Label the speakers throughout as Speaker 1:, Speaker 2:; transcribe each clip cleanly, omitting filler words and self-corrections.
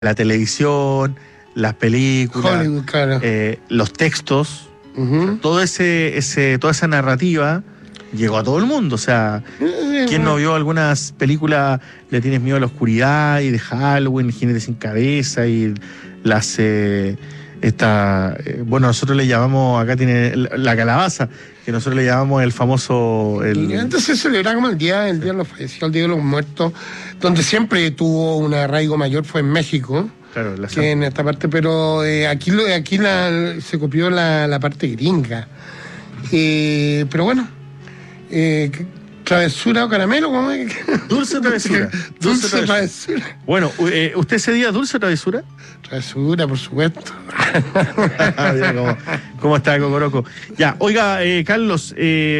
Speaker 1: la televisión, las películas,
Speaker 2: Hollywood, claro.
Speaker 1: los textos, toda esa narrativa llegó a todo el mundo. O sea, ¿quién no vio algunas películas? Le tienes miedo a la oscuridad y de Halloween, el Jinete sin cabeza y las... bueno, nosotros le llamamos, acá tiene la calabaza, que nosotros le llamamos el famoso...
Speaker 2: Y antes se celebraba como el día de los fallecidos, el Día de los Muertos, donde siempre tuvo un arraigo mayor fue en México,
Speaker 1: claro,
Speaker 2: que en esta parte, pero aquí se copió la parte gringa. Pero bueno, travesura o caramelo, ¿cómo es?
Speaker 1: Dulce o travesura.
Speaker 2: Dulce travesura.
Speaker 1: Bueno, ¿usted ese día dulce o travesura?
Speaker 2: Travesura, por supuesto.
Speaker 1: Mira cómo está Cocoroco. Ya, oiga, Carlos,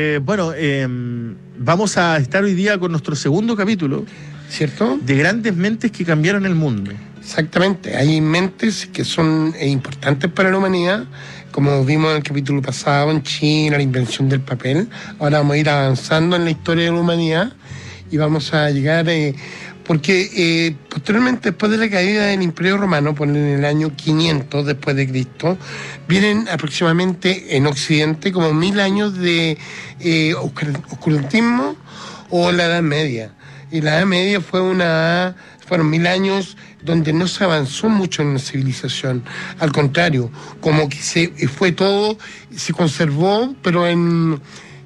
Speaker 1: vamos a estar hoy día con nuestro segundo capítulo,
Speaker 2: ¿cierto?
Speaker 1: De grandes mentes que cambiaron el mundo.
Speaker 2: Exactamente, hay mentes que son importantes para la humanidad, como vimos en el capítulo pasado en China, la invención del papel. Ahora vamos a ir avanzando en la historia de la humanidad y vamos a llegar, porque posteriormente, después de la caída del Imperio Romano, por en el año 500 después de Cristo, vienen aproximadamente en Occidente como 1000 años de oscurantismo o la Edad Media. Y la Edad Media fueron 1000 años donde no se avanzó mucho en la civilización. Al contrario, como que se conservó, pero en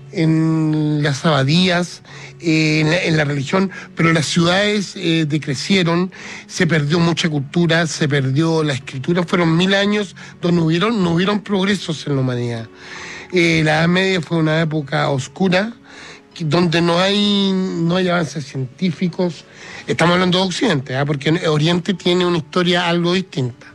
Speaker 2: las abadías, en la religión, pero las ciudades decrecieron, se perdió mucha cultura, se perdió la escritura. Fueron 1000 años donde no hubieron progresos en la humanidad. La Edad Media fue una época oscura, donde no hay avances científicos. Estamos hablando de Occidente, porque Oriente tiene una historia algo distinta.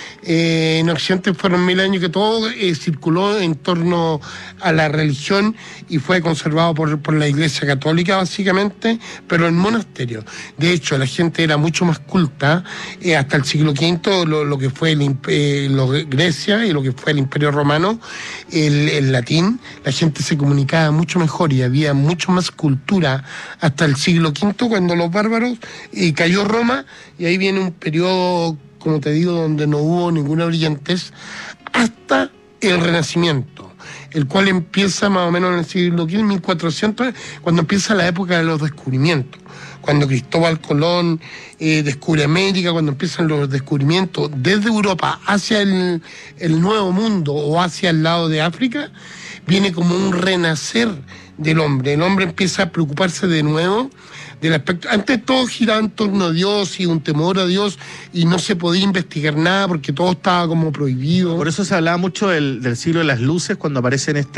Speaker 2: En Occidente fueron 1000 años que todo circuló en torno a la religión y fue conservado por la Iglesia Católica, básicamente, pero en monasterios. De hecho, la gente era mucho más culta hasta el siglo V, lo que fue Grecia y lo que fue el Imperio Romano, el latín. La gente se comunicaba mucho mejor y había mucho más cultura hasta el siglo V, cuando los bárbaros cayó Roma, y ahí viene un periodo, como te digo, donde no hubo ninguna brillantez, hasta el Renacimiento, el cual empieza más o menos en el siglo XV, 1400, cuando empieza la época de los descubrimientos, cuando Cristóbal Colón descubre América, cuando empiezan los descubrimientos desde Europa hacia el Nuevo Mundo o hacia el lado de África, viene como un renacer del hombre. El hombre empieza a preocuparse de nuevo del aspecto. Antes todo giraba en torno a Dios y un temor a Dios, y no se podía investigar nada porque todo estaba como prohibido.
Speaker 1: Por eso se hablaba mucho del siglo de las luces, cuando aparecen en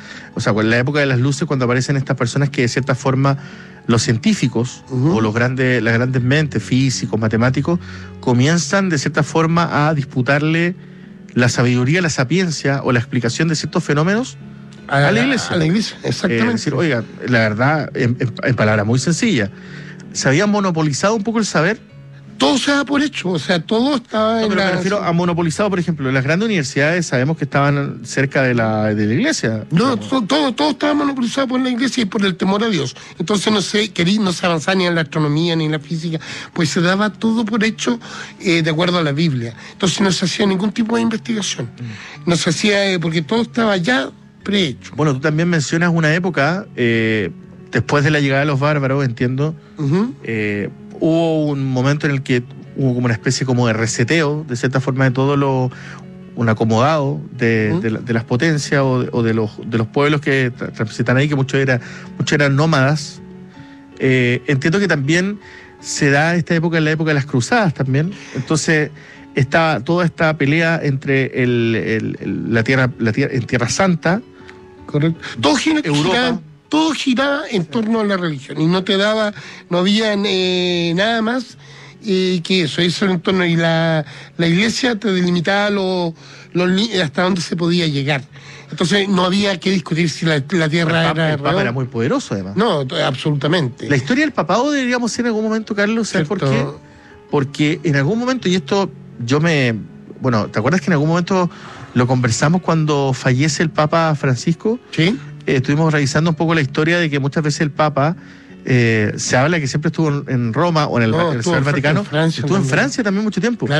Speaker 1: la época de las luces, cuando aparecen estas personas que de cierta forma los científicos o las grandes mentes, físicos, matemáticos, comienzan de cierta forma a disputarle la sabiduría, la sapiencia o la explicación de ciertos fenómenos a la iglesia.
Speaker 2: A la iglesia, exactamente.
Speaker 1: Decir, oiga, la verdad, en palabras muy sencillas, ¿se había monopolizado un poco el saber?
Speaker 2: Todo se da por hecho, o sea, todo estaba
Speaker 1: me refiero a monopolizado, por ejemplo, las grandes universidades sabemos que estaban cerca de la iglesia.
Speaker 2: No, todo estaba monopolizado por la iglesia y por el temor a Dios. Entonces no se avanzaba ni en la astronomía ni en la física, pues se daba todo por hecho de acuerdo a la Biblia. Entonces no se hacía ningún tipo de investigación. No se hacía, porque todo estaba ya prehecho.
Speaker 1: Bueno, tú también mencionas una época, después de la llegada de los bárbaros, entiendo, hubo un momento en el que hubo como una especie como de reseteo, de cierta forma, de todo un acomodado de las potencias o de los pueblos que transitan ahí, que muchos eran nómadas. Entiendo que también se da esta época, en la época de las cruzadas también. Entonces está toda esta pelea entre la tierra en Tierra Santa.
Speaker 2: Correcto. Todo giraba en torno a la religión y no había nada más que eso en torno. Y la iglesia te delimitaba hasta dónde se podía llegar. Entonces no había que discutir si la tierra era...
Speaker 1: El Papa era muy poderoso, además.
Speaker 2: No, absolutamente.
Speaker 1: La historia del papado deberíamos hacer en algún momento, Carlos, ¿sabes por qué? Porque en algún momento, y esto ¿te acuerdas que en algún momento lo conversamos cuando fallece el Papa Francisco?
Speaker 2: Sí.
Speaker 1: Estuvimos revisando un poco la historia de que muchas veces el Papa se habla que siempre estuvo en Roma o en el
Speaker 2: No, estuvo
Speaker 1: Vaticano.
Speaker 2: en Francia
Speaker 1: Estuvo en
Speaker 2: también.
Speaker 1: Francia también mucho tiempo.